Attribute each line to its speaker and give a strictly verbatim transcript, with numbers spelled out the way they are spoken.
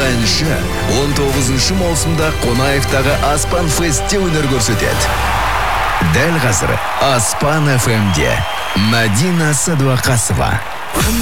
Speaker 1: әнші он тоғызыншы маусымда Қонаевтағы Аспан Фестте өнер көрсетеді. Дәл қазір Аспан эф эмде Мәдина Садуақасова.